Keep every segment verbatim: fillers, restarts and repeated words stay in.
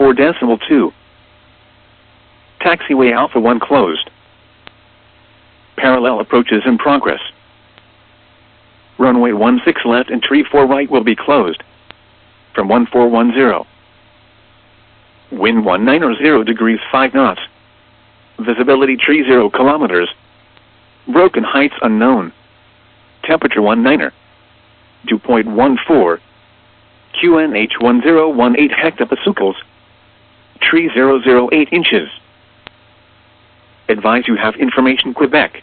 four decimal two. Taxiway Alpha one closed. Parallel approaches in progress. Runway one six left and tree four right will be closed. From one four one zero. Wind one nine zero degrees five knots. Visibility tree zero kilometers. Broken heights unknown. Temperature one niner. Dew point one four. Q N H one zero one eight hectopascals. Tree zero zero eight inches. Advise you have information Quebec.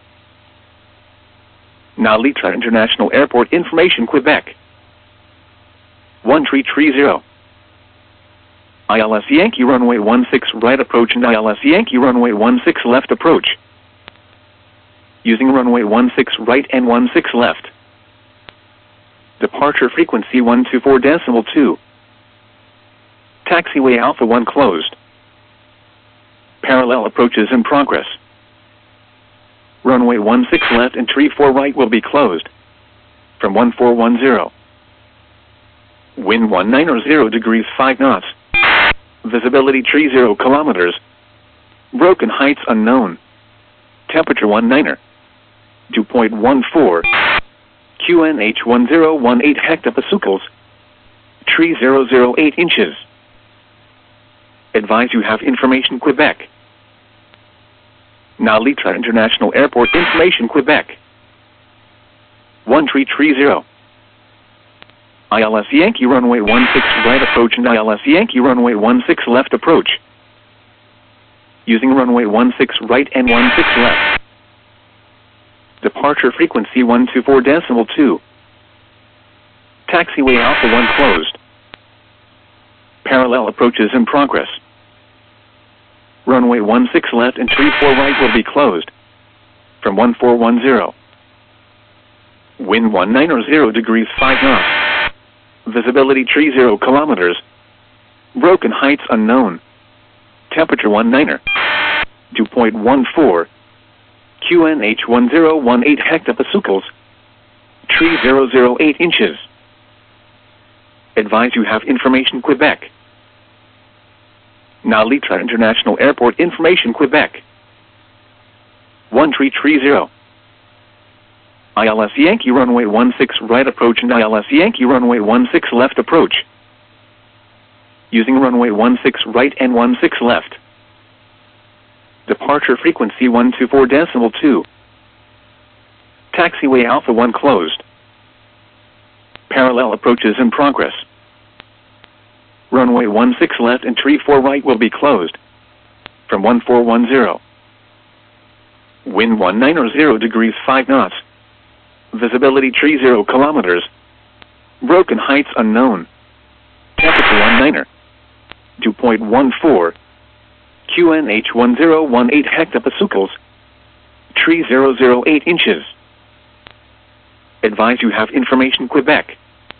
Nalitra International Airport information Quebec. one tree tree zero. I L S Yankee runway one six right approach and I L S Yankee runway one six left approach. Using runway one six right and one six left. Departure frequency one two four decimal two. Taxiway Alpha one closed. Parallel approaches in progress. Runway one six left and tree four right will be closed. From one four one zero. Wind one nine zero degrees five knots. Visibility tree zero kilometers. Broken heights unknown. Temperature one niner. Dew point one four. Q N H one zero one eight hectopascals. Tree zero zero eight inches. Advise you have information Quebec. Nalitra International Airport information Quebec. one tree tree zero. I L S Yankee runway one six right approach and I L S Yankee runway one six left approach. Using runway one six right and one six left. Departure frequency one two four decimal two. Taxiway Alpha one closed. Parallel approaches in progress. Runway one six left and tree four right will be closed. From one four one zero. Wind one nine zero degrees five knots. Visibility tree zero kilometers. Broken heights unknown. Temperature one niner. Dew point one four. Q N H one zero one eight hectopascals. Tree zero zero eight inches. Advise you have information Quebec. Nalitra International Airport information Quebec. one tree tree zero. I L S Yankee runway one six right approach and I L S Yankee runway one six left approach. Using runway one six right and one six left. Departure frequency one two four decimal two. Taxiway Alpha one closed. Parallel approaches in progress. Runway one six left and tree four right will be closed. From one four one zero. Wind one nine zero degrees five knots. Visibility tree zero kilometers. Broken heights unknown. Temperature one niner. Dew point one four. Q N H one zero one eight hectopascals. Tree zero zero eight inches. Advise you have information Quebec.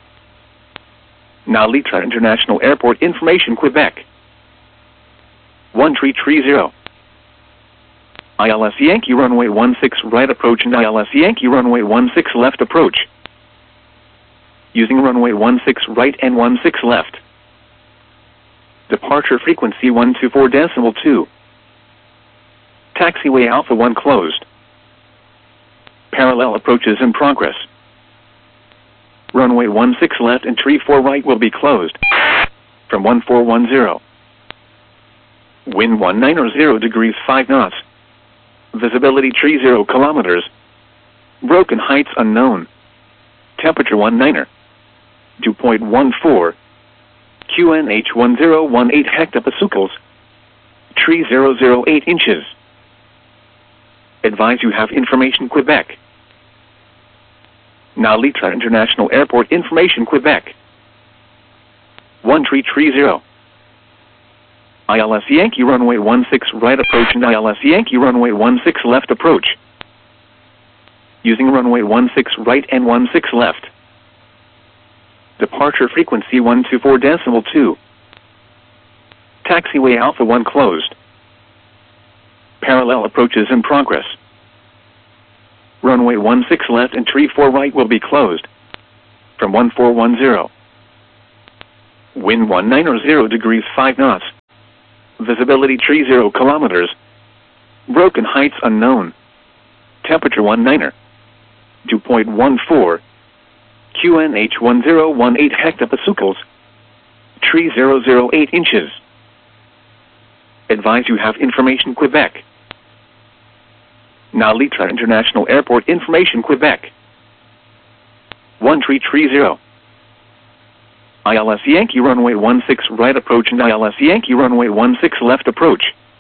Nalitra International Airport information Quebec. one tree tree zero. I L S Yankee runway one six right approach and I L S Yankee runway one six left approach. Using runway one six right and one six left. Departure frequency one two four decimal two. Taxiway Alpha one closed. Parallel approaches in progress. Runway one six left and tree four right will be closed. From one four one zero. Wind one nine zero degrees five knots. Visibility tree zero kilometers. Broken heights unknown. Temperature one niner. Dew point one four. Q N H one zero one eight hectopascals. Tree zero zero eight inches. Advise you have information Quebec. Nalitra International Airport information Quebec. one tree tree zero. I L S Yankee runway one six right approach and I L S Yankee runway one six left approach. Using runway one six right and one six left. Departure frequency one two four decimal two. Taxiway Alpha one closed. Parallel approaches in progress. Runway one six left and tree four right will be closed. From one four one zero. Wind one nine zero degrees five knots. Visibility tree zero kilometers. Broken heights unknown. Temperature one niner. Dew point one four. Q N H one zero one eight hectopascals. Tree zero zero eight inches. Advise you have information Quebec. Nalitra International Airport information Quebec. One tree tree zero. I L S Yankee runway one six right approach and I L S Yankee runway one six left approach.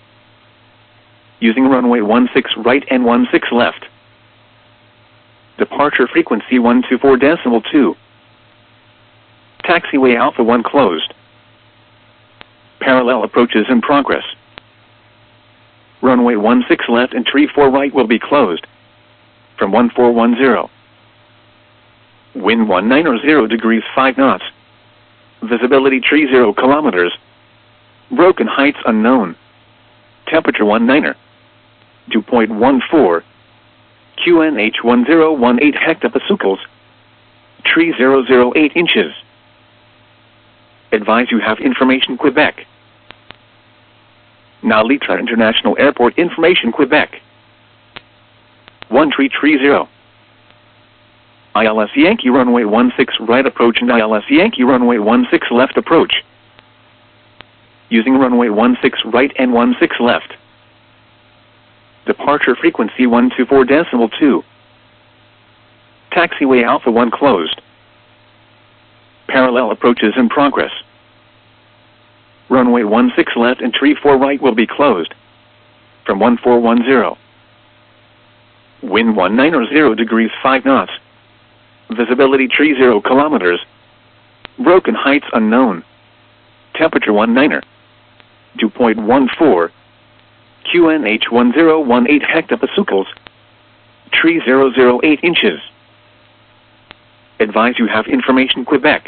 Using runway one six right and one six left. Departure frequency one two four decimal two. Taxiway Alpha one closed. Parallel approaches in progress. Runway one six left and tree four right will be closed. From one four one zero. Wind one niner zero degrees five knots. Visibility tree zero kilometers. Broken heights unknown. Temperature one niner. Dew point one four. Q N H one zero one eight hectopascals. Tree zero zero eight inches. Advise you have information Quebec. Nalitra International Airport information Quebec. One tree tree zero. I L S Yankee runway one six right approach and I L S Yankee runway one six left approach. Using runway one six right and one six left. Departure frequency one two four decimal two. Taxiway Alpha one closed. Parallel approaches in progress. Runway one six left and tree four right will be closed. From one four one zero. Wind one niner zero degrees five knots. Visibility tree zero kilometers. Broken heights unknown. Temperature one niner. Dew point one four. Q N H one zero one eight hectopascals. Tree zero zero eight inches. Advise you have information Quebec.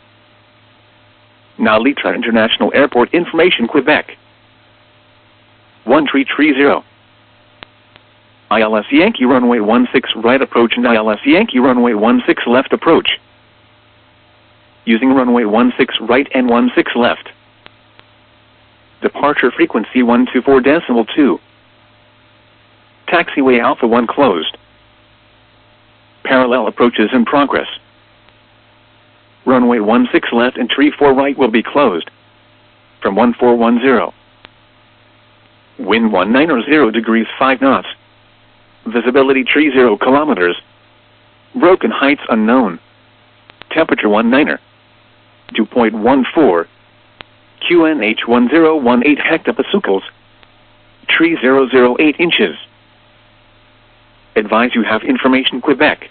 Nalitra International Airport information Quebec. One tree tree zero. I L S Yankee runway one six right approach and I L S Yankee runway one six left approach. Using runway one six right and one six left. Departure frequency one two four decimal two. Taxiway Alpha one closed. Parallel approaches in progress. Runway one six left and tree four right will be closed. From one four one zero. Wind one niner zero degrees five knots. Visibility tree zero kilometers. Broken heights unknown. Temperature one niner. Dew point one four. Q N H one zero one eight hectopascals. Tree zero zero eight inches. Advise you have information Quebec.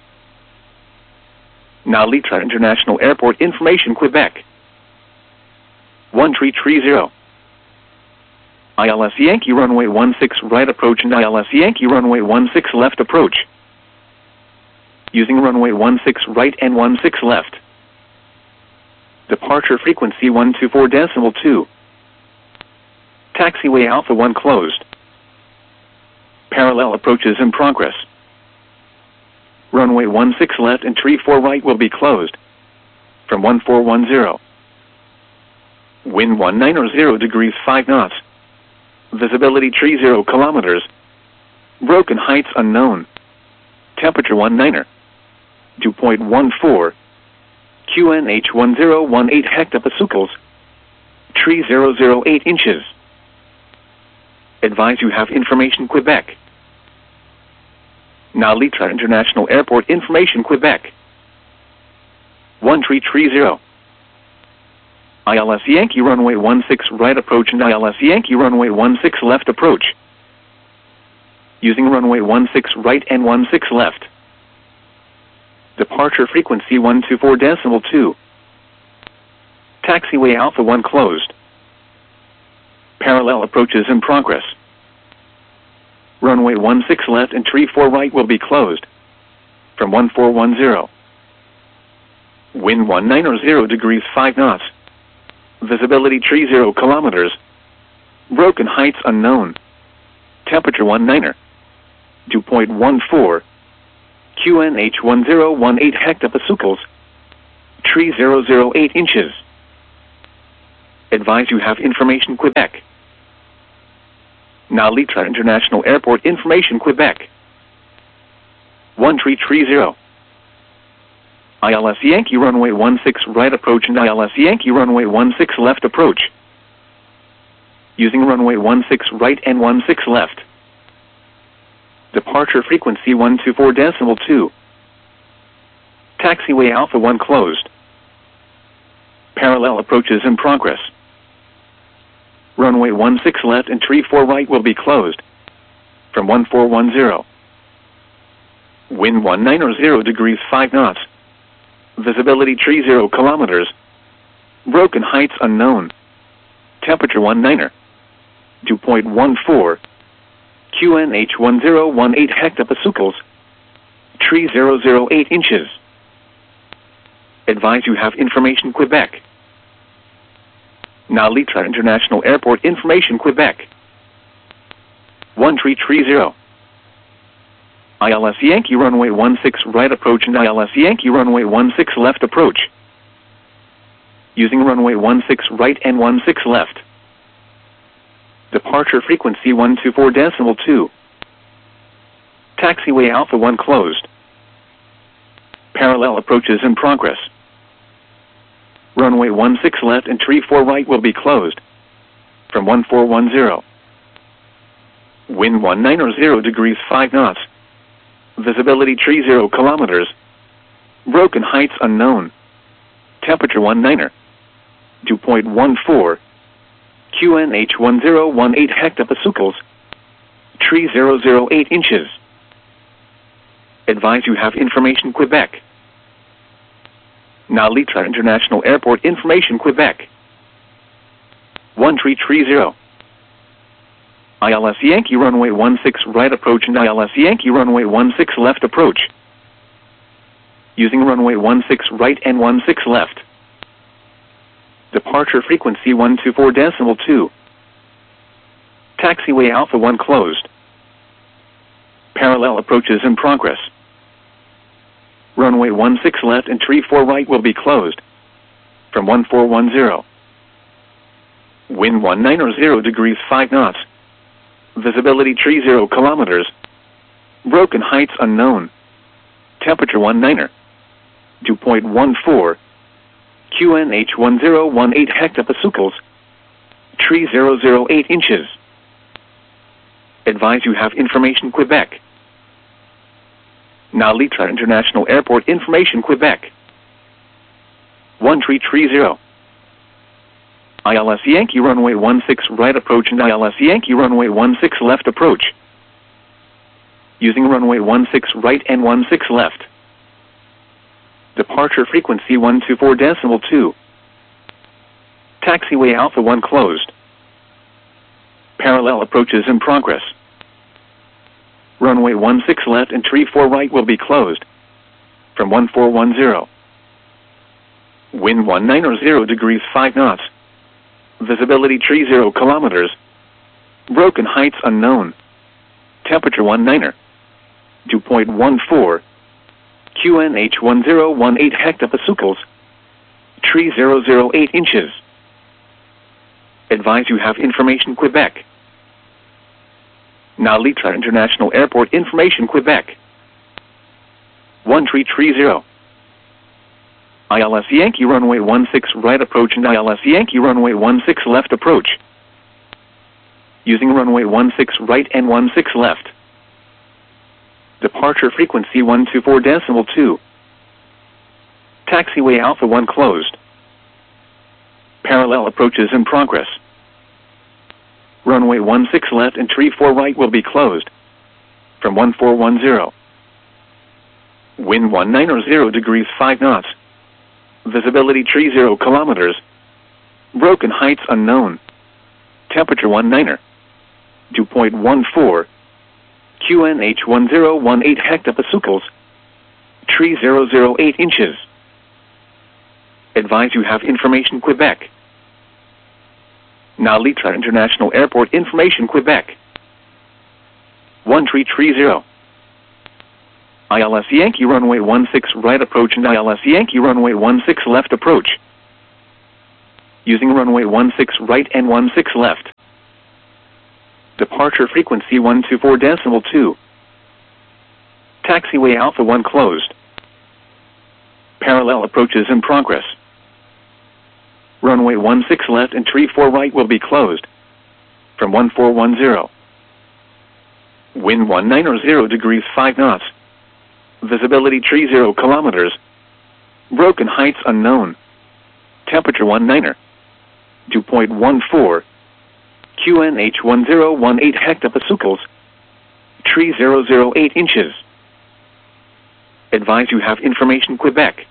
Nalitra International Airport information Quebec. One tree tree zero. I L S Yankee runway one six right approach and I L S Yankee runway one six left approach. Using runway one six right and one six left. Departure frequency one two four decimal two. Taxiway Alpha one closed. Parallel approaches in progress. Runway one six left and tree four right will be closed. From one four one zero. Wind one niner zero degrees five knots. Visibility tree zero kilometers. Broken heights unknown. Temperature one niner. Dew point one four. Q N H one zero one eight hectopascals. Tree zero zero eight inches. Advise you have information Quebec. Nalitra International Airport information Quebec. One tree tree zero. I L S Yankee runway one six right approach and I L S Yankee runway one six left approach. Using runway one six right and one six left. Departure frequency one two four decimal two. Taxiway Alpha one closed. Parallel approaches in progress. Runway one six left and tree four right will be closed. From one four one zero. Wind one niner zero degrees five knots. Visibility tree zero kilometers. Broken heights unknown. Temperature one niner. Dew point one four. Q N H one zero one eight hectopascals. Tree zero zero eight inches. Advise you have information Quebec. Now Litra International Airport information, Quebec. one three three zero. I L S Yankee runway one six right approach and I L S Yankee runway one six left approach. Using runway one six right and one six left. Departure frequency one two four decimal two. Taxiway Alpha one closed. Parallel approaches in progress. Runway one six left and three four right will be closed. From one four one zero. Wind one nine zero degrees five knots. Visibility three zero kilometers. Broken heights unknown. Temperature one niner. Dew point one four. Q N H one zero one eight hectopascals. three thousand eight inches. Advise you have information, Quebec. Now Litra International Airport information, Quebec. one three three zero. I L S Yankee runway one six right approach and I L S Yankee runway one six left approach. Using runway one six right and one six left. Departure frequency one two four decimal two. Taxiway Alpha one closed. Parallel approaches in progress. Runway one six left and three four right will be closed. From one four one zero. Wind one nine zero degrees five knots. Visibility three zero kilometers. Broken heights unknown. Temperature one niner. Dew point one four. Q N H one zero one eight hectopascals. three thousand eight inches. Advise you have information, Quebec. Now Litra International Airport information, Quebec. one three three zero. I L S Yankee runway one six right approach and I L S Yankee runway one six left approach. Using runway one six right and one six left. Departure frequency one two four decimal two. Taxiway Alpha one closed. Parallel approaches in progress. Runway one six left and three four right will be closed. From one four one zero. Wind one nine zero degrees five knots. Visibility three zero kilometers. Broken heights unknown. Temperature one niner. Dew point one four. Q N H one zero one eight hectopascals. three thousand eight inches. Advise you have information, Quebec. Now Litra International Airport information, Quebec. one three three zero. I L S Yankee runway one six right approach and I L S Yankee runway one six left approach. Using runway one six right and one six left. Departure frequency one two four decimal two. Taxiway Alpha one closed. Parallel approaches in progress. Runway one six left and three four right will be closed. From one four one zero. Wind one nine zero degrees five knots. Visibility three zero kilometers. Broken heights unknown. Temperature one niner. Dew point one four. Q N H one zero one eight hectopascals. three thousand eight inches. Advise you have information, Quebec. Now Litra International Airport information, Quebec. one three three zero. I L S Yankee runway one six right approach and I L S Yankee runway one six left approach. Using runway one one six right and one six left. Departure frequency one two four decimal two. Taxiway Alpha one closed. Parallel approaches in progress. Runway one six left and three four right will be closed. From one four one zero. Wind one nine zero degrees five knots. Visibility three zero kilometers. Broken heights unknown. Temperature one niner. Dew point one four. Q N H one zero one eight hectopascals. three thousand eight inches. Advise you have information, Quebec. Now Litra International Airport information, Quebec. one three three zero. I L S Yankee runway one six right approach and I L S Yankee runway one six left approach. Using runway one six right and one six left. Departure frequency one two four decimal two. Taxiway Alpha one closed. Parallel approaches in progress. Runway one six left and tree four right will be closed. From one four one zero. Wind one nine zero degrees five knots. Visibility tree zero kilometers. Broken heights unknown. Temperature one niner. Dew point one four. Q N H one zero one eight hectopascals. Tree zero zero eight inches. Advise you have information Quebec.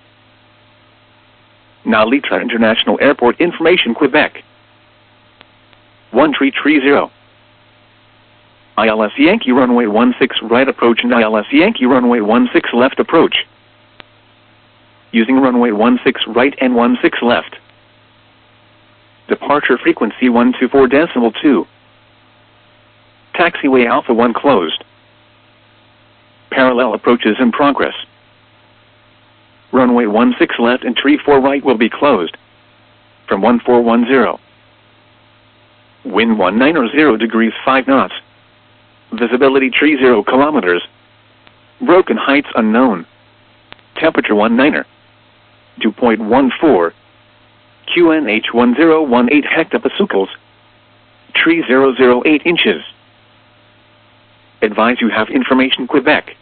Nalitra International Airport information Quebec. one tree tree zero. I L S Yankee runway one six right approach and I L S Yankee runway one six left approach. Using runway one six right and one six left. Departure frequency one two four decimal two. Taxiway Alpha one closed. Parallel approaches in progress. Runway one six left and tree four right will be closed. From one four one zero. Wind one nine zero degrees five knots. Visibility tree zero kilometers. Broken heights unknown. Temperature one niner. Dew point one four. Q N H one zero one eight hectopascals. Tree zero zero eight inches. Advise you have information Quebec.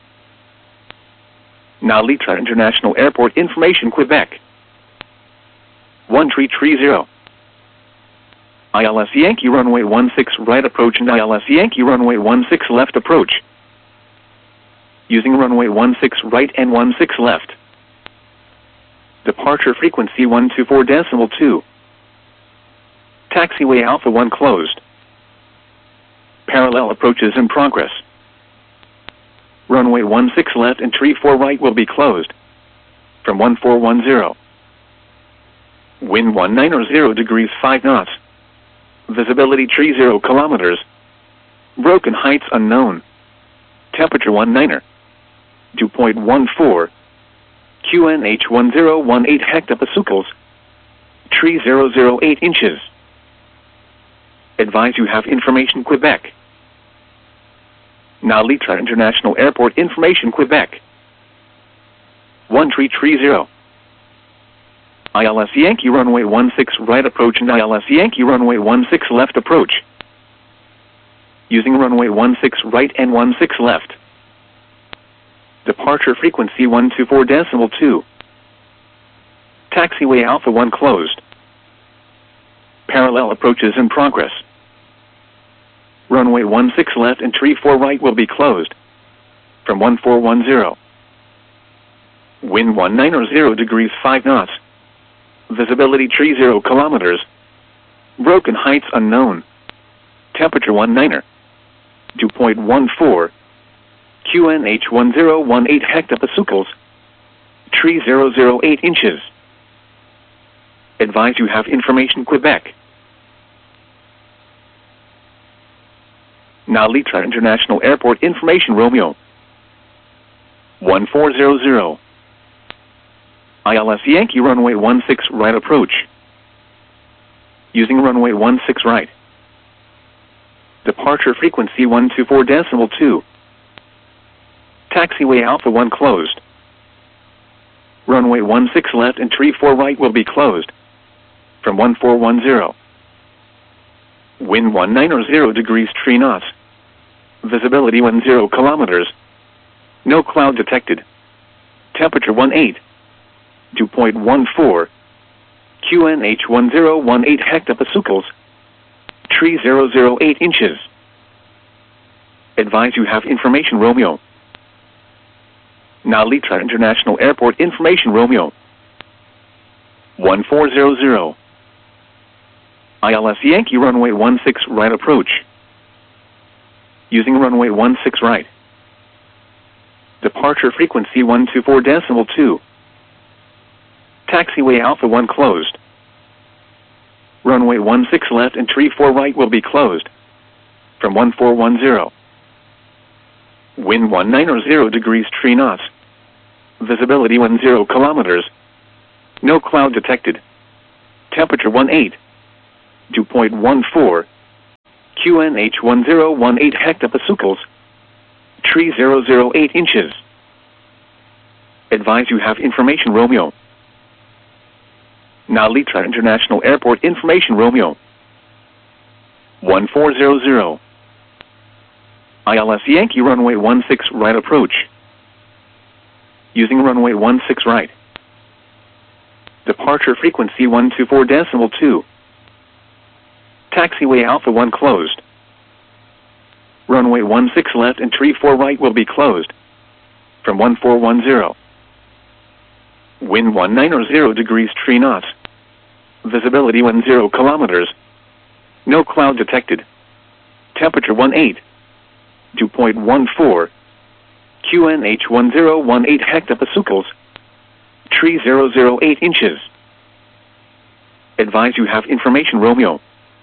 Nalitra International Airport information Quebec. one tree tree zero. I L S Yankee runway one six right approach and I L S Yankee runway one six left approach. Using runway one six right and one six left. Departure frequency one two four decimal two. Taxiway Alpha one closed. Parallel approaches in progress. Runway one six left and tree four right will be closed. From one four one zero. Wind one nine zero degrees five knots. Visibility tree zero kilometers. Broken heights unknown. Temperature one niner. Dew point one four. Q N H one zero one eight hectopascals. Tree zero zero eight inches. Advise you have information Quebec. Nalitra International Airport information Quebec. one tree tree zero. I L S Yankee runway one six right approach and I L S Yankee runway one six left approach. Using runway one six right and one six left. Departure frequency one two four decimal two. Taxiway Alpha one closed. Parallel approaches in progress. Runway one six left and tree four right will be closed. From one four one zero. Wind one nine zero degrees five knots. Visibility tree zero kilometers. Broken heights unknown. Temperature one niner. Dew point one four. Q N H one zero one eight hectopascals. Tree zero zero eight inches. Advise you have information Quebec. Nalitra International Airport information Romeo. one four zero zero. I L S Yankee runway one six right approach. Using runway one six right. Departure frequency one two four decimal two. Taxiway Alpha one closed. Runway one six left and tree four right will be closed. From one four one zero. Wind one nine zero degrees tree knots. Visibility one zero kilometers. No cloud detected. Temperature one eight. Dew point one four. Q N H one zero one eight hectopascals. Tree zero zero eight inches. Advise you have information Romeo. Nalitra International Airport information Romeo. one four zero zero. I L S Yankee runway one six right approach. Using runway one six right. Departure frequency one two four decimal two. Taxiway Alpha one closed. Runway one six left and tree four right will be closed. From one four one zero. Wind one nine zero degrees tree knots. Visibility one zero kilometers. No cloud detected. Temperature one eight. Dew point one four. Q N H one zero one eight hectopascals, tree zero zero eight inches. Advise you have information Romeo. Nalitra International Airport information Romeo. one four zero zero. I L S Yankee runway one six right approach. Using runway one six right. Departure frequency one two four decimal two. Taxiway Alpha one closed. Runway one six left and tree four right will be closed. From one four one zero. Wind one nine zero degrees tree knots. Visibility one zero kilometers. No cloud detected. Temperature one eight. Dew point one four. Q N H one zero one eight hectopascals. Tree zero zero eight inches. Advise you have information Romeo.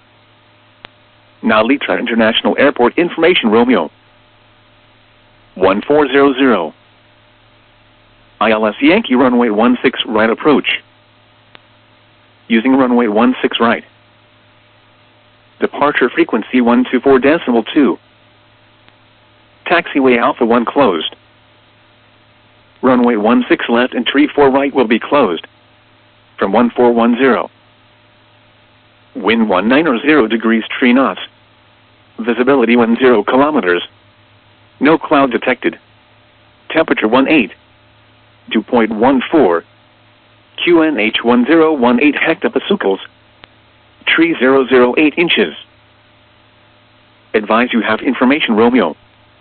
Nalitra International Airport information Romeo. one four zero zero. I L S Yankee runway one six right approach. Using runway one six right. Departure frequency one two four decimal two. Taxiway Alpha one closed. Runway one six left and tree four right will be closed. From one four one zero. Wind one nine zero degrees tree knots. Visibility one zero kilometers. No cloud detected. Temperature one eight. Dew point one four. Q N H one zero one eight hectopascals. Tree zero zero eight inches. Advise you have information Romeo.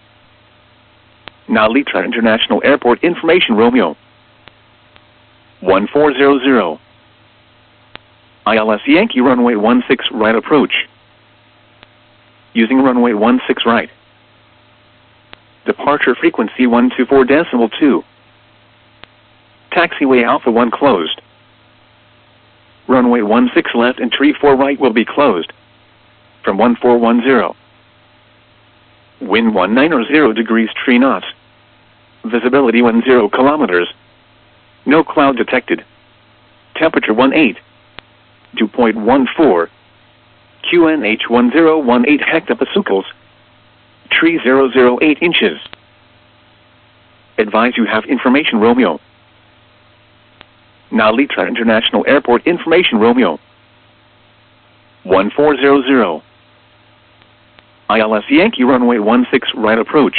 Nalitra International Airport information Romeo. one four zero zero. I L S Yankee runway one six right approach. Using runway one six right. Departure frequency one two four decimal two. Taxiway Alpha one closed. Runway one six left and tree four right will be closed. From one four one zero. Wind one nine zero degrees tree knots. Visibility one zero kilometers. No cloud detected. Temperature one eight. Dew point one four. Q N H one zero one eight hectopascals. Tree zero zero eight inches. Advise you have information Romeo. Nalitra International Airport information Romeo. one four zero zero. I L S Yankee runway one six right approach.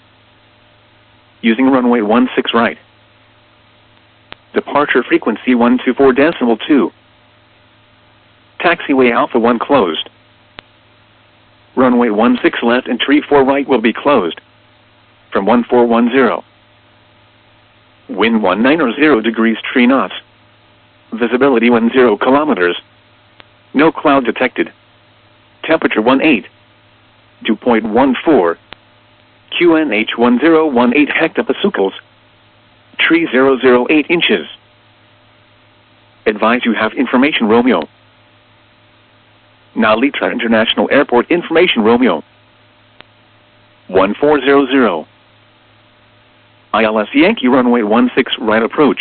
Using runway one six right. Departure frequency one two four decimal two. Taxiway Alpha one closed. Runway one six left and tree four right will be closed. From one four one zero. Wind one nine zero degrees tree knots. Visibility one zero kilometers. No cloud detected. Temperature one eight. Dew point one four. Q N H one zero one eight hectopascals. Tree zero zero eight inches. Advise you have information Romeo. Nalitra International Airport information Romeo. one four zero zero. I L S Yankee runway one six right approach.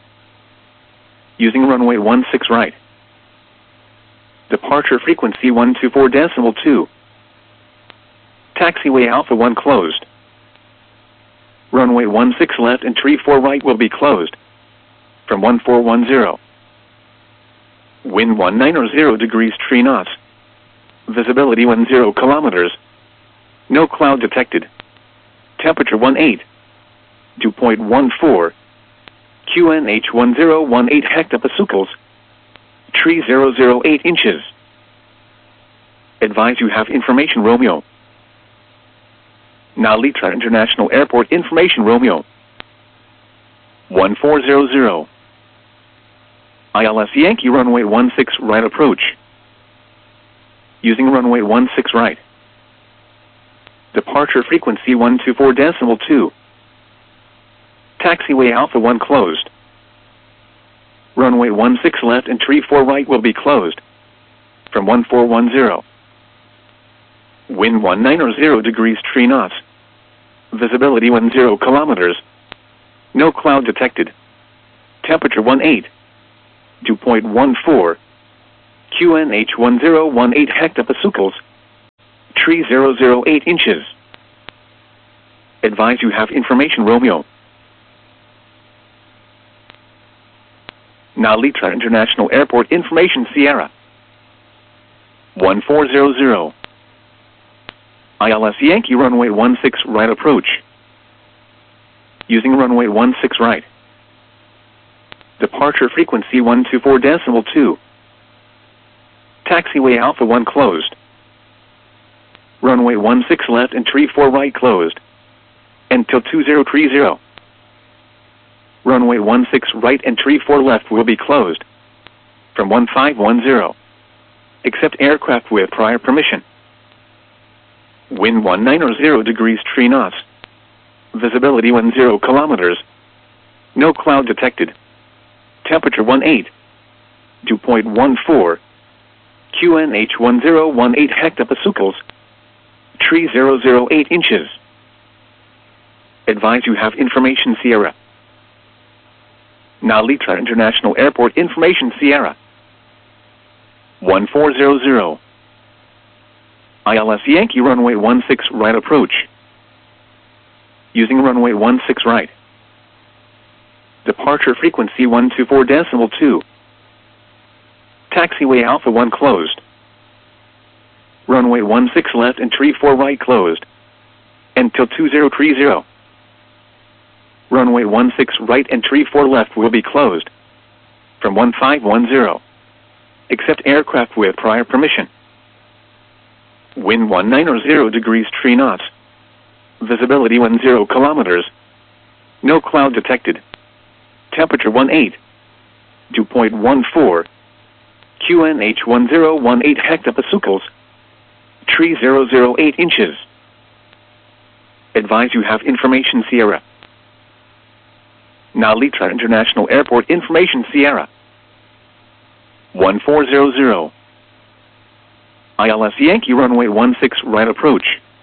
Using runway one six right. Departure frequency one two four decimal two. Taxiway Alpha one closed. Runway one six left and tree four right will be closed. From one four one zero. Wind one nine zero degrees tree knots. Visibility one zero kilometers. No cloud detected. Temperature one eight. Dew point one four. Q N H one zero one eight hectopascals. Tree zero zero eight inches. Advise you have information Romeo. Nalitra International Airport information Romeo. one four zero zero. I L S Yankee runway one six right approach. Using runway one six right. Departure frequency one two four decimal two. Taxiway Alpha one closed. Runway one six left and tree four right will be closed. From one four one zero. Wind one nine zero degrees tree knots. Visibility one zero kilometers. No cloud detected. Temperature one eight. Dew point one four. Q N H one zero one eight hectopascals. Tree zero zero eight inches. Advise you have information Romeo. Nalitra International Airport information Sierra. one four zero zero. I L S Yankee runway one six right approach. Using runway one six right. Departure frequency one two four decimal two. Taxiway Alpha one closed. Runway one six left and tree four right closed. Until two zero three zero. Runway one six right and tree four left will be closed. From one five one zero. Except aircraft with prior permission. Wind one nine zero degrees three knots. Visibility one zero kilometers. No cloud detected. Temperature one eight. Dew point one four. Q N H one zero one eight hectopascals. Tree zero zero eight inches. Advise you have information Sierra. Nalitra International Airport information Sierra. one four zero zero. I L S Yankee runway one six right approach. Using runway one six right. Departure frequency one two four decimal two. Taxiway Alpha one closed. Runway one six left and tree four right closed. Until two zero three zero. Runway one six right and tree four left will be closed. From one five one zero. Except aircraft with prior permission. Wind one nine zero degrees three knots. Visibility one zero kilometers. No cloud detected. Temperature one eight. Dew point one four. Q N H one zero one eight hectopascals. Tree zero zero eight inches. Advise you have information Sierra. Nalitra International Airport information Sierra. one four zero zero. I L S Yankee runway one six right approach.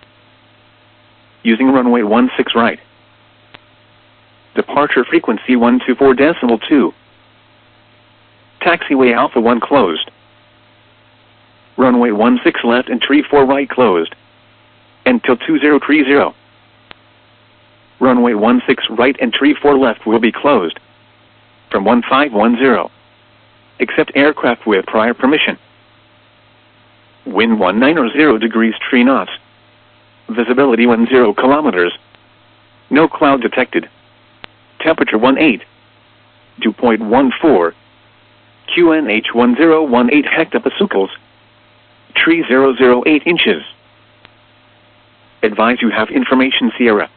Using runway one six right. Departure frequency one two four decimal two. Taxiway Alpha one closed. Runway one six left and tree four right closed. Until two zero three zero. Runway one six right and tree four left will be closed. From one five one zero. Except aircraft with prior permission. Wind one nine zero degrees three knots. Visibility one zero kilometers. No cloud detected. Temperature one eight. Dew point one four. Q N H one zero one eight hectopascals. Tree zero zero eight inches. Advise you have information Sierra.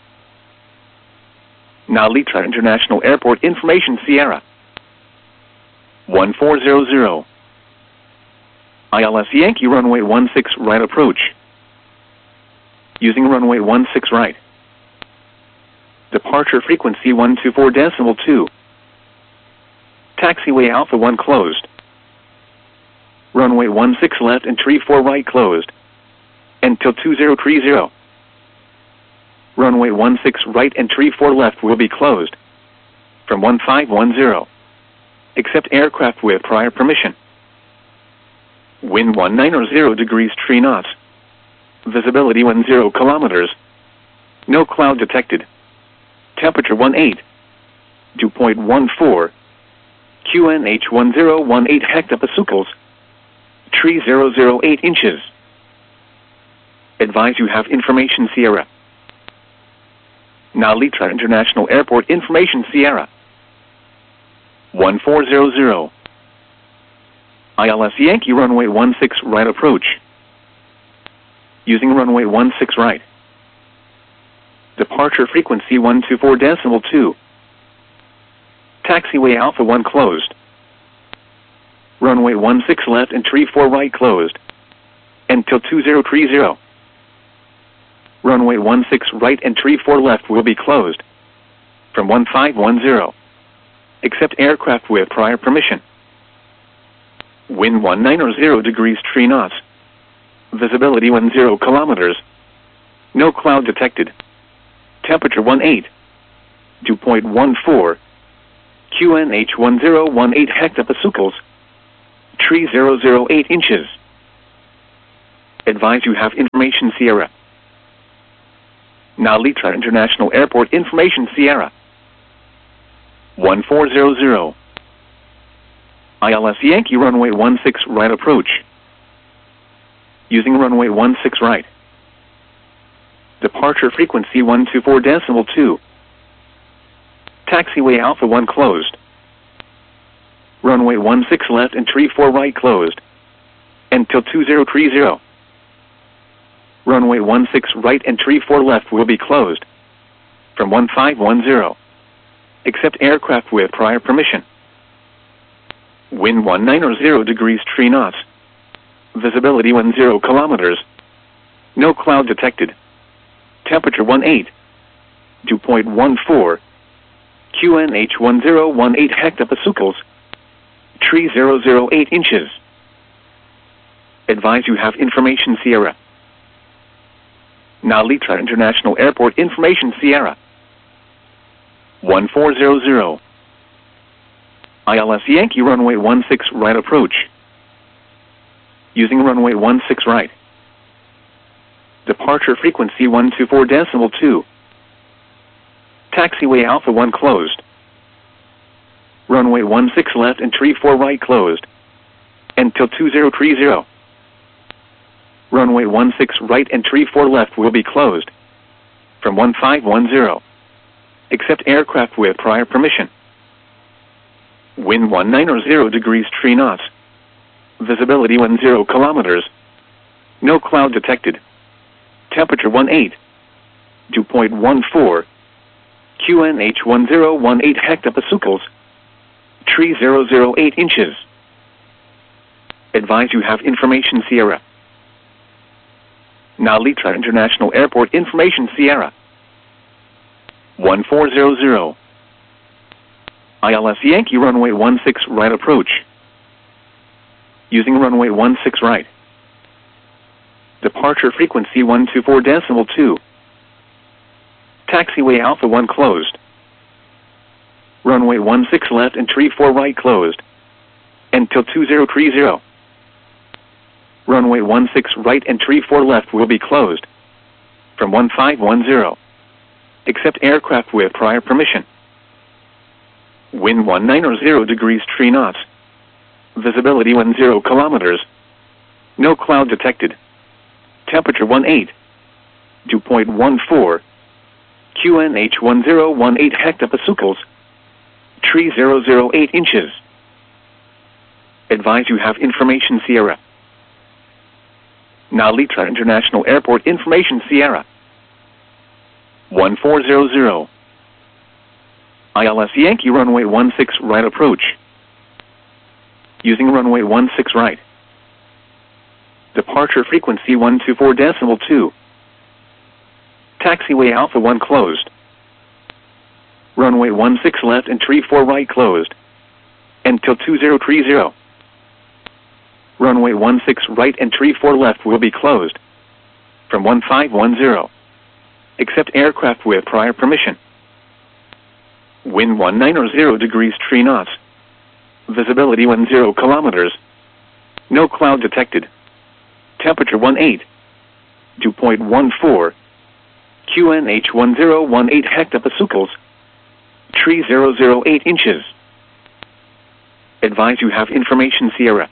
Nalitra International Airport information Sierra. one four zero zero. I L S Yankee runway one six right approach. Using runway one six right. Departure frequency one two four decimal two. Taxiway Alpha one closed. Runway one six left and tree four right closed. Until two zero three zero. Runway one six right and tree four left will be closed. From one five one zero. Except aircraft with prior permission. Wind one nine zero degrees three knots. Visibility one zero kilometers. No cloud detected. Temperature one eight. Dew point one four. Q N H one zero one eight hectopascals. Tree zero zero eight inches. Advise you have information Sierra. Nalitra International Airport information Sierra. one four zero zero. I L S Yankee runway one six right approach. Using runway one six right. Departure frequency one two four decimal two. Taxiway Alpha one closed. Runway one six left and tree four right closed. Until two zero three zero. Runway one six right and tree four left will be closed. From one five one zero. Except aircraft with prior permission. Wind one nine zero degrees three knots. Visibility one zero kilometers. No cloud detected. Temperature one eight. Dew point one four. Q N H one zero one eight hectopascals. Tree zero zero eight inches. Advise you have information Sierra. Nalitra International Airport information Sierra. one four zero zero. I L S Yankee runway one six right approach. Using runway one six right. Departure frequency one two four decimal two. Taxiway Alpha one closed. Runway one six left and tree four right closed. Until two zero three zero. Runway one six right and tree four left will be closed. From one five one zero. Except aircraft with prior permission. Wind one nine zero degrees three knots. Visibility one zero kilometers. No cloud detected. Temperature one eight. Dew point one four. Q N H one zero one eight hectopascals. Tree zero zero eight inches. Advise you have information Sierra. Nalitra International Airport information Sierra. one four zero zero. I L S Yankee runway one six right approach. Using runway one six right. Departure frequency one two four decimal two. Taxiway Alpha one closed. Runway one six left and tree four right closed. Until two zero three zero. Runway one six right and tree four left will be closed. From one five one zero. Except aircraft with prior permission. Wind one nine zero degrees three knots. Visibility one zero kilometers. No cloud detected. Temperature one eight. Dew point one four. Q N H one zero one eight hectopascals. Tree zero zero eight inches. Advise you have information Sierra. Nalitra International Airport information Sierra. one four zero zero. I L S Yankee runway one six right approach. Using runway one six right. Departure frequency one two four decimal two. Taxiway Alpha one closed. Runway one six left and tree four right closed. Until two zero three zero. Runway one six right and tree four left will be closed. From one five one zero. Except aircraft with prior permission. Wind one nine zero degrees three knots. Visibility one zero kilometers. No cloud detected. Temperature one eight. Dew point one four. Q N H one zero one eight hectopascals. Tree zero zero eight inches. Advise you have information Sierra. Nalitra International Airport information Sierra. one four zero zero. I L S Yankee runway one six right approach. Using runway one six right. Departure frequency one two four decimal two. Taxiway Alpha one closed. Runway one six left and tree four right closed. Until two zero three zero. Runway one six right and tree four left will be closed. From one five one zero. Except aircraft with prior permission. Wind one nine zero degrees three knots. Visibility one zero kilometers. No cloud detected. Temperature one eight. Dew point one four. Q N H one zero one eight hectopascals. Tree zero zero eight inches. Advise you have information Sierra.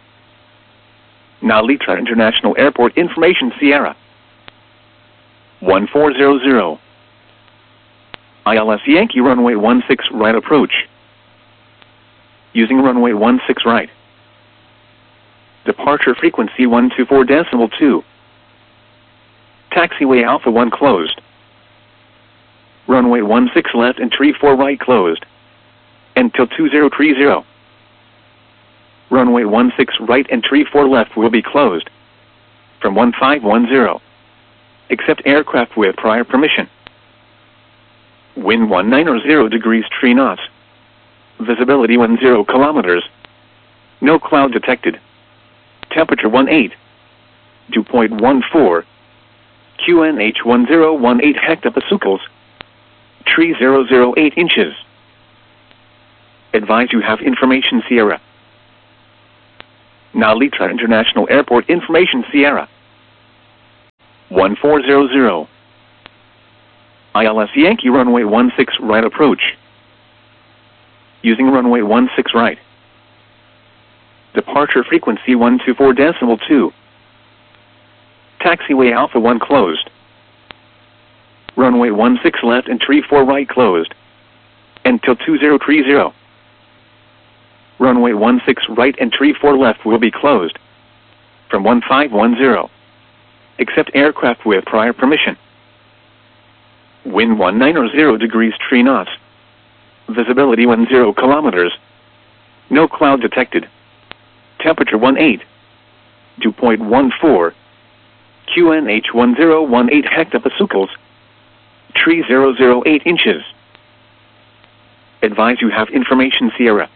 Nalitra International Airport information Sierra. one four zero zero. I L S Yankee runway one six right approach. Using runway one six right. Departure frequency one two four decimal two. Taxiway Alpha one closed. Runway one six left and tree four right closed. Until two zero three zero. Runway one six right and tree four left will be closed. From one five one zero. Except aircraft with prior permission. Wind one nine zero degrees three knots. Visibility one zero kilometers. No cloud detected. Temperature one eight. Dew point one four. Q N H one zero one eight hectopascals. Tree zero zero eight inches. Advise you have information Sierra. Nalitra International Airport information Sierra. one four zero zero. I L S Yankee runway one six right approach. Using runway one six right. Departure frequency one two four decimal two. Taxiway Alpha one closed. Runway one six left and tree four right closed. Until two zero three zero. Runway one six right and tree four left will be closed. From one five one zero. Except aircraft with prior permission. Wind one nine zero degrees three knots. Visibility one zero kilometers. No cloud detected. Temperature one eight. Dew point one four. Q N H one zero one eight hectopascals. Tree zero zero eight inches. Advise you have information Sierra.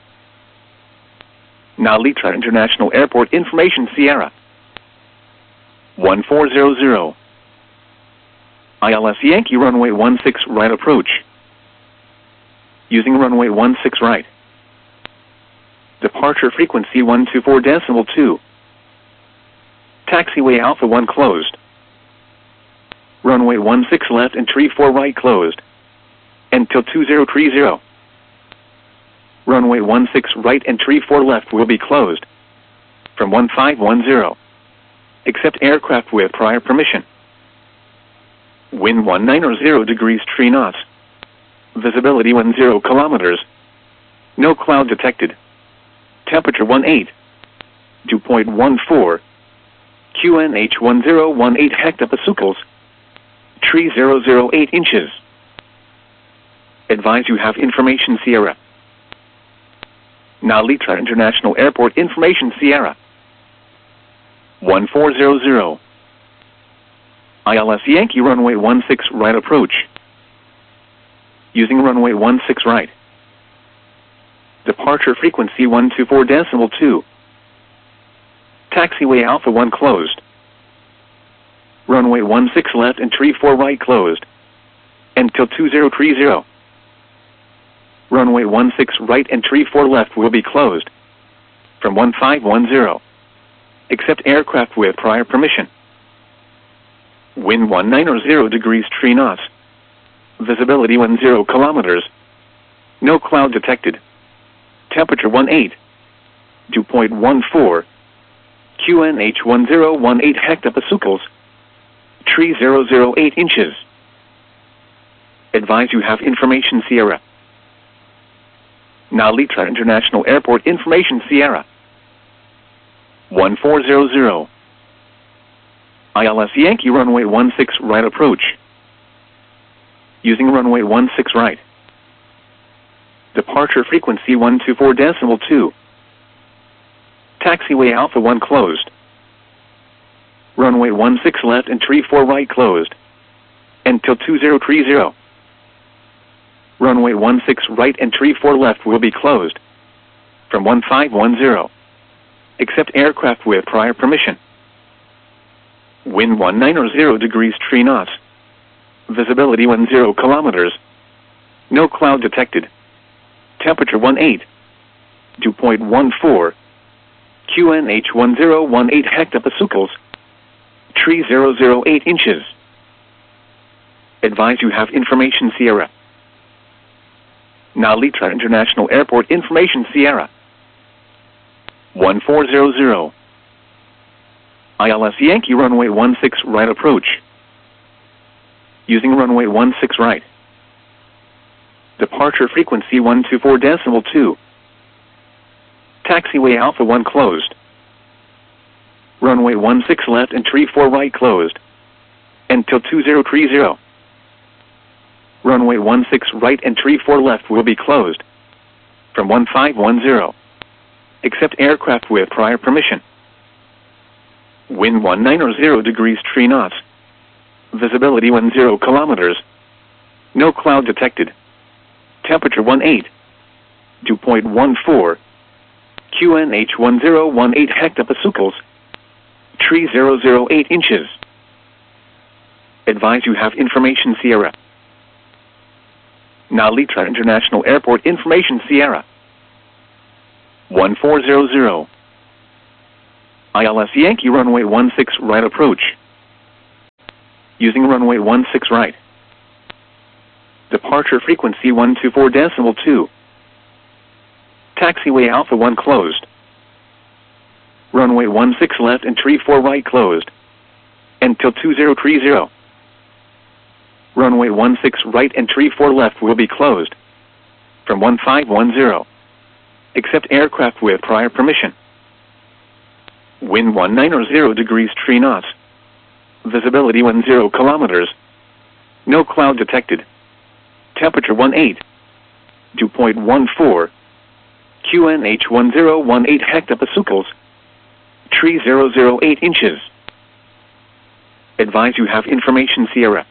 Nalitra International Airport information Sierra. one four zero zero. I L S Yankee runway one six right approach. Using runway one six right. Departure frequency one two four decimal two. Taxiway Alpha one closed. Runway one six left and tree four right closed. Until two zero three zero. Runway one six right and tree four left will be closed. From one five one zero. Except aircraft with prior permission. Wind one nine zero degrees three knots. Visibility one zero kilometers. No cloud detected. Temperature one eight. Dew point one four. Q N H one zero one eight hectopascals. Tree zero zero eight inches. Advise you have information Sierra. Nalitra International Airport information Sierra. one four zero zero. I L S Yankee runway one six right approach. Using runway one six right. Departure frequency one two four decimal two. Taxiway Alpha one closed. Runway one six left and tree four right closed. Until two zero three zero. Runway one six right and tree four left will be closed. From one five one zero. Except aircraft with prior permission. Wind one nine zero degrees three knots. Visibility one zero kilometers. No cloud detected. Temperature one eight. Dew point one four. Q N H one zero one eight hectopascals. Tree zero zero eight inches. Advise you have information Sierra. Nalitra International Airport information Sierra. one four zero zero. I L S Yankee runway one six right approach. Using runway one six right. Departure frequency one two four decimal two. Taxiway Alpha one closed. Runway one six left and tree four right closed. Until two zero three zero. Runway one six right and tree four left will be closed. From one five one zero. Except aircraft with prior permission. Wind one nine zero degrees three knots. Visibility one zero kilometers. No cloud detected. Temperature one eight. Dew point one four. Q N H one zero one eight hectopascals. Tree zero zero eight inches. Advise you have information Sierra. Nalitra International Airport information Sierra. one four zero zero. I L S Yankee runway one six right approach. Using runway one six right. Departure frequency one two four decimal two. Taxiway Alpha one closed. Runway one six left and tree four right closed. Until two zero three zero. Runway one six right and tree four left will be closed. From one five one zero. Except aircraft with prior permission. Wind one nine zero degrees three knots. Visibility one zero kilometers. No cloud detected. Temperature one eight. Dew point one four. Q N H one zero one eight hectopascals. Tree zero zero eight inches. Advise you have information Sierra. Nalitra International Airport information Sierra. one four zero zero. I L S Yankee runway one six right approach. Using runway one six right. Departure frequency one two four decimal two. Taxiway Alpha one closed. Runway one six left and tree four right closed. Until two zero three zero. Runway one six right and tree four left will be closed. From one five one zero. Except aircraft with prior permission. Wind one nine zero degrees three knots. Visibility one zero kilometers. No cloud detected. Temperature one eight. Dew point one four. Q N H one zero one eight hectopascals. Tree zero zero eight inches. Advise you have information Sierra.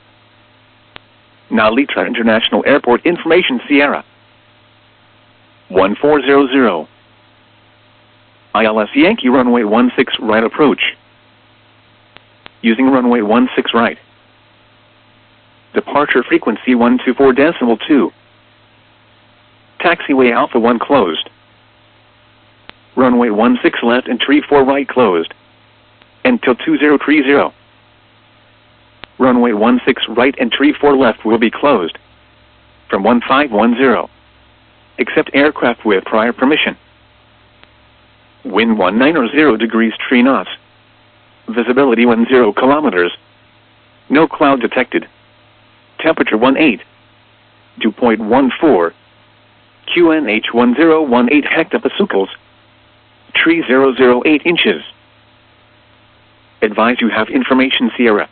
Nalitra International Airport information Sierra. one four zero zero. I L S Yankee runway one six right approach. Using runway one six right. Departure frequency one two four decimal two. Taxiway Alpha one closed. Runway one six left and tree four right closed. Until two zero three zero. Runway one six right and tree four left will be closed. From one five one zero. Except aircraft with prior permission. Wind one nine zero degrees three knots. Visibility one zero kilometers. No cloud detected. Temperature one eight. Dew point one four. Q N H one zero one eight hectopascals. Tree zero zero eight inches. Advise you have information Sierra.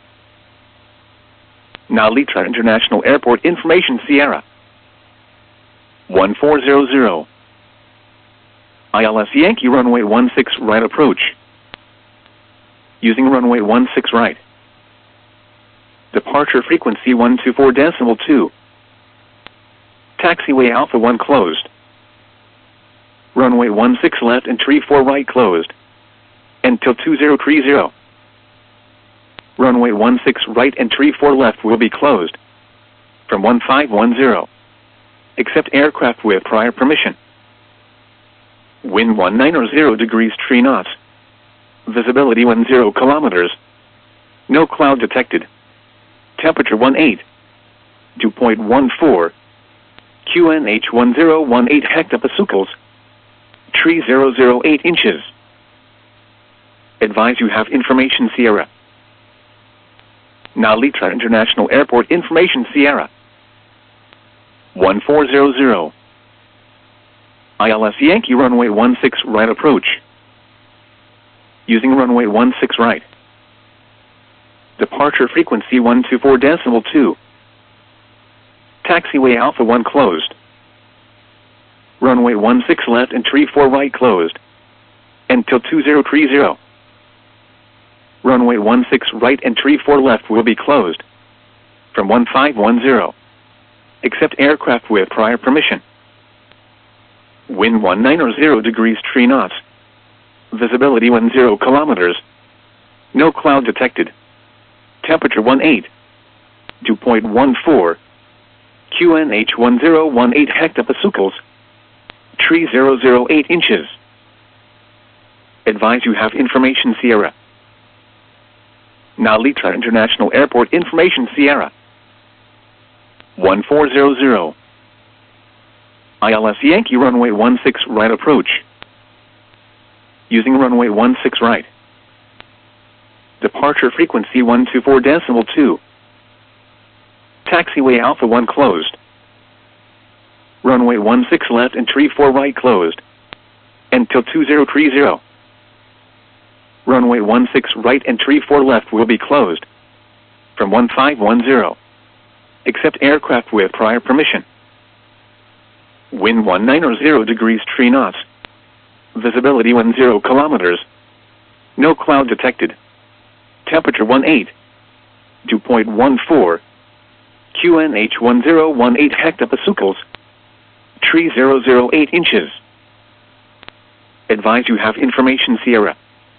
Nalitra International Airport information Sierra. one four zero zero. I L S Yankee runway one six right approach. Using runway one six right. Departure frequency one two four decimal two. Taxiway Alpha one closed. Runway one six left and tree four right closed. Until two zero three zero. Runway one six right and tree four left will be closed. From one five one zero. Except aircraft with prior permission. Wind one nine zero degrees three knots. Visibility one zero kilometers. No cloud detected. Temperature one eight. Dew point one four. Q N H one zero one eight hectopascals. Tree zero zero eight inches. Advise you have information Sierra. Nalitra International Airport information Sierra. one four zero zero. I L S Yankee runway one six right approach. Using runway one six right. Departure frequency one two four decimal two. Taxiway Alpha one closed. Runway one six left and tree four right closed. Until two zero three zero. Runway one six right and tree four left will be closed. From one five one zero. Except aircraft with prior permission. Wind one nine zero degrees three knots. Visibility one zero kilometers. No cloud detected. Temperature one eight. Dew point one four. Q N H one zero one eight hectopascals. Tree zero zero eight inches. Advise you have information Sierra. Nalitra International Airport information Sierra. one four zero zero. I L S Yankee runway one six right approach. Using runway one six right. Departure frequency one two four decimal two. Taxiway Alpha one closed. Runway one six left and tree four right closed. Until two zero three zero. Runway one six right and tree four left will be closed. From one five one zero. Except aircraft with prior permission. Wind one nine zero degrees three knots. Visibility one zero kilometers. No cloud detected. Temperature one eight. Dew point one four. Q N H one zero one eight hectopascals. Tree zero zero eight inches. Advise you have information Sierra.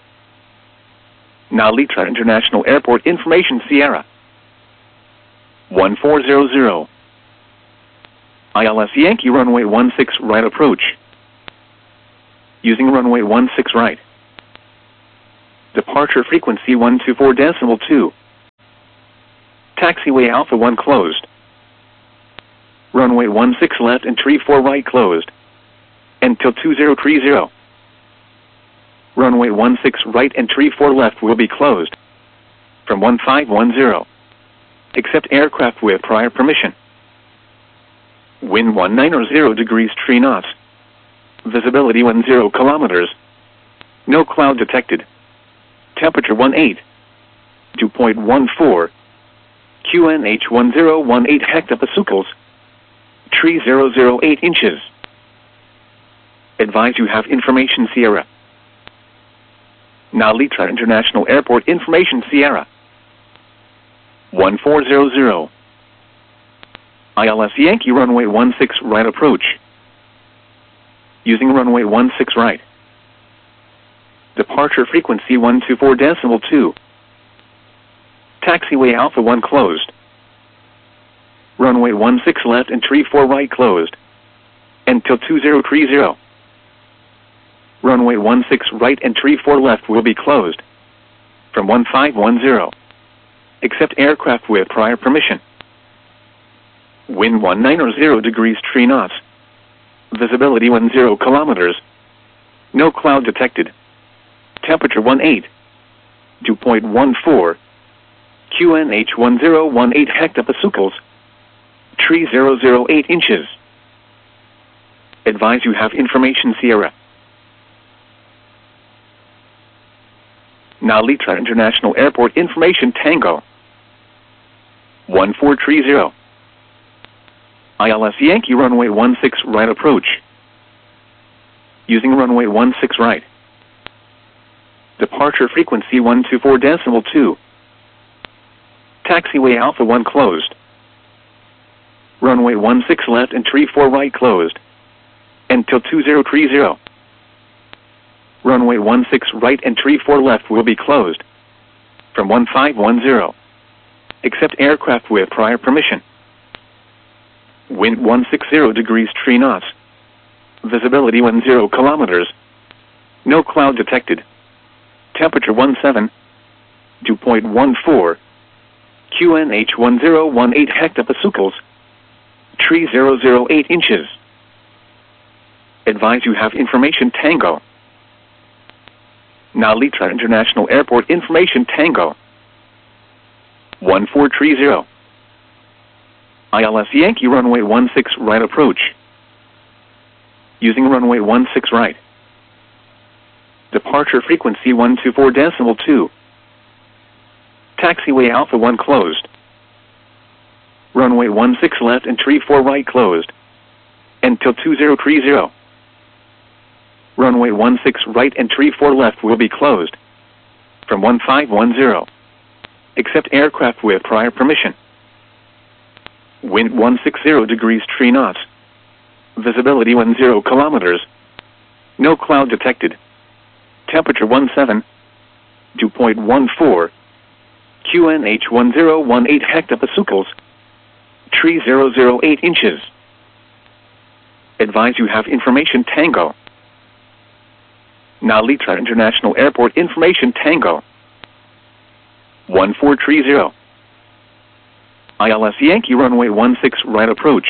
Nalitra International Airport information Sierra. one four zero zero. I L S Yankee runway one six right approach. Using runway one six right. Departure frequency one two four decimal two. Taxiway Alpha one closed. Runway one six left and tree four right closed. Until two zero three zero. Runway one six right and tree four left will be closed. From one five one zero. Accept aircraft with prior permission. Wind one nine zero degrees three knots. Visibility one zero kilometers. No cloud detected. Temperature one eight. dew point one four. Q N H one zero one eight hectopascals. Tree zero zero eight inches. Advise you have information Sierra. Nalitra International Airport information Sierra. one four zero zero. I L S Yankee runway one six right approach. Using runway one six right. Departure frequency one two four decimal two. Taxiway Alpha one closed. Runway one six left and tree four right closed. Until two zero three zero. Runway one six right and tree four left will be closed. From one five one zero. Accept aircraft with prior permission. Wind one nine zero degrees three knots. Visibility one zero kilometers. No cloud detected. Temperature one eight. dew point one four. Q N H one zero one eight hectopascals. Tree zero zero eight inches. Advise you have information Sierra. Nalitra International Airport information Tango. one four three zero. I L S Yankee runway one six right approach. Using runway one six right. Departure frequency one two four decimal two. Taxiway Alpha one closed. Runway one six left and tree four right closed. Until two zero three zero. Runway one six right and tree four left will be closed. From one five one zero. Accept aircraft with prior permission. Wind one six zero degrees three knots. Visibility one zero kilometers. No cloud detected. Temperature one seven. dew point one four. Q N H one zero one eight hectopascals. Tree zero zero eight inches. Advise you have information Tango. Nalitra International Airport information Tango. one four three zero. I L S Yankee runway one six right approach. Using runway one six right. Departure frequency one two four decimal two. Taxiway Alpha one closed. Runway one six left and tree four right closed. Until two zero three zero. Runway one six right and tree four left will be closed. From one five one zero. Accept aircraft with prior permission. Wind one six zero degrees three knots. Visibility one zero kilometers. No cloud detected. Temperature one seven. dew point one four. Q N H one zero one eight hectopascals. Tree zero zero eight inches. Advise you have information Tango. Nalitra International Airport information Tango. one four three zero. I L S Yankee runway one six right approach.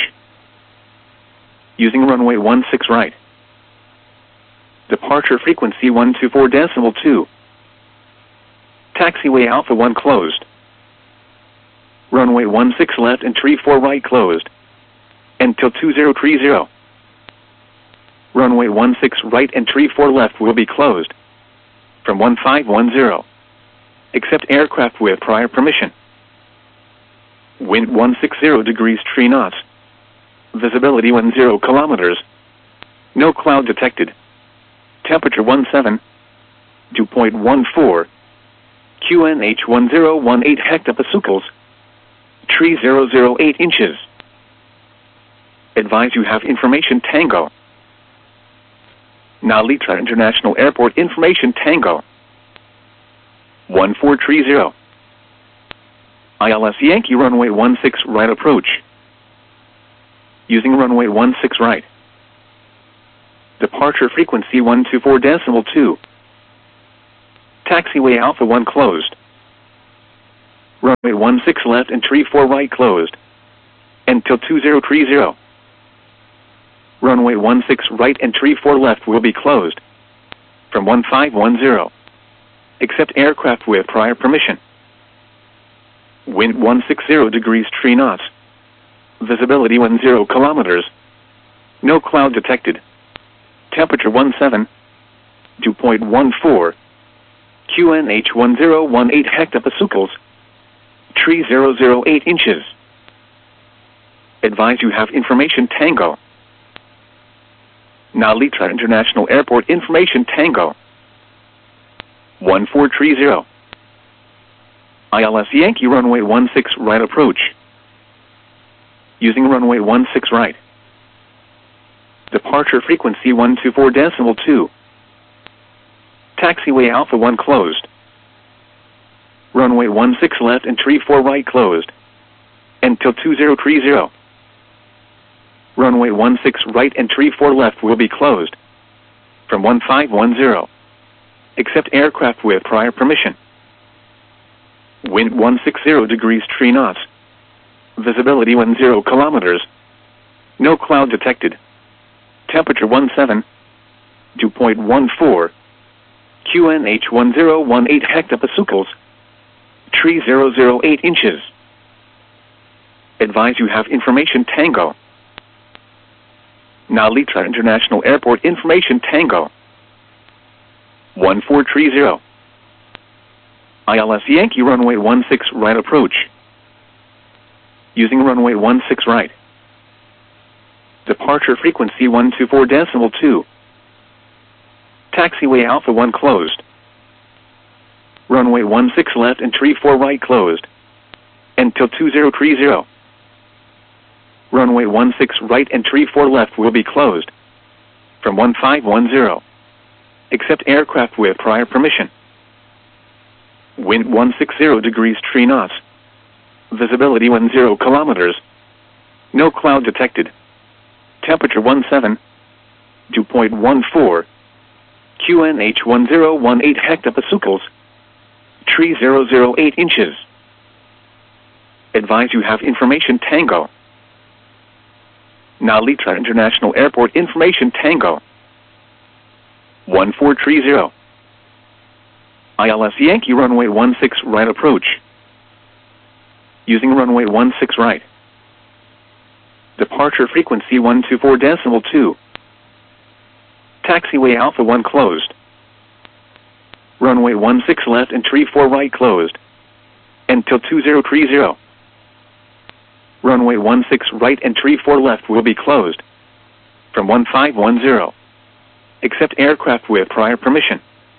Using runway one six right. Departure frequency one two four decimal two. Taxiway Alpha one closed. Runway one six left and tree four right closed. Until two zero three zero. Runway one six right and tree four left will be closed. From one five one zero. Accept aircraft with prior permission. Wind one six zero degrees three knots. Visibility one zero kilometers. No cloud detected. Temperature one seven. dew point one four. Q N H one zero one eight hectopascals. Tree zero zero eight inches. Advise you have information Tango. Nalitra International Airport information Tango. one four three zero. I L S Yankee runway one six right approach. Using runway one six right. Departure frequency one two four decimal two. Taxiway Alpha one closed. Runway one six left and tree four right closed. Until two zero three zero. Runway one six right and tree four left will be closed. From one five one zero. Accept aircraft with prior permission. Wind one six zero degrees three knots. Visibility one zero kilometers. No cloud detected. Temperature one seven. Dew point one four. Q N H one zero one eight hectopascals. Tree zero zero eight inches. Advise you have information Tango. Narita International Airport information Tango. one four three zero. I L S Yankee runway one six right approach. Using runway one six right. Departure frequency one two four decimal two. Taxiway Alpha one closed. Runway one six left and tree four right closed. Until two zero three zero. Runway one six right and tree four left will be closed. From one five one zero. Accept aircraft with prior permission. Wind one six zero degrees three knots. Visibility one zero kilometers. No cloud detected. Temperature one seven. Dew point one four. Q N H one zero one eight hectopascals. Tree zero zero eight inches. Advise you have information Tango. Narita International Airport information Tango. one four three zero. I L S Yankee runway one six right approach. Using runway one six right. Departure frequency one two four decimal two. Taxiway Alpha one closed. Runway one six left and tree four right closed. Until two zero three zero. Runway one six right and tree four left will be closed. From one five one zero. Accept aircraft with prior permission. Wind one six zero degrees three knots. Visibility one zero kilometers. No cloud detected. Temperature one seven. Dew point one four. Q N H one zero one eight hectopascals. Tree zero zero eight inches. Advise you have information Tango. Narita International Airport information Tango. one four three zero. I L S Yankee runway one six right approach. Using runway one six right. Departure frequency one two four decimal two. Taxiway Alpha one closed. Runway one six left and tree four right closed. Until two zero three zero. Runway one six right and tree four left will be closed. From one five one zero. Accept aircraft with prior permission.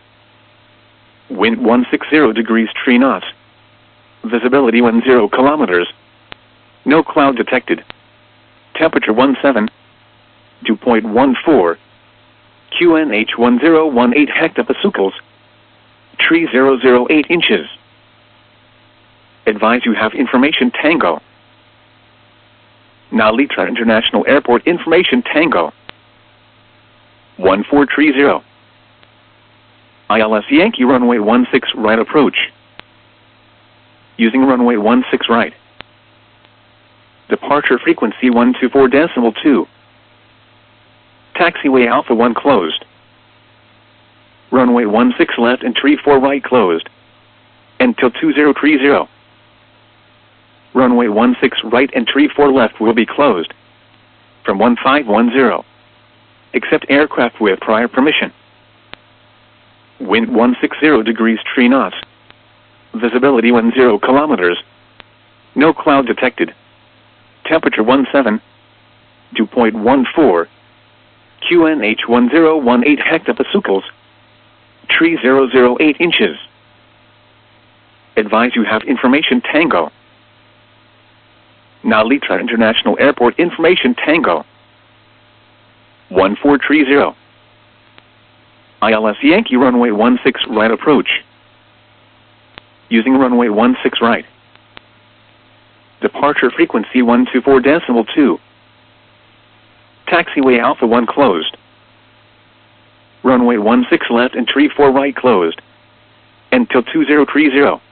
Wind one six zero degrees three knots. Visibility one zero kilometers. No cloud detected. Temperature one seven. Dew point one four. Q N H one zero one eight hectopascals. Tree zero zero eight inches. Advise you have information Tango. Narita International Airport information Tango. one four three zero. I L S Yankee runway one six right approach. Using runway one six right. Departure frequency one two four decimal two. Taxiway Alpha one closed. Runway one six left and tree four right closed. Until two zero three zero. Runway one six right and tree four left will be closed. From one five one zero. Accept aircraft with prior permission. Wind one six zero degrees three knots. Visibility one zero kilometers. No cloud detected. Temperature one seven. Dew point one four. Q N H one zero one eight hectopascals. Tree zero zero eight inches. Advise you have information Tango. Narita International Airport information Tango. one four three zero. I L S Yankee runway one six right approach. Using runway one six right. Departure frequency one two four decimal two. Taxiway Alpha one closed. Runway one six left and tree four right closed. Until two zero three zero.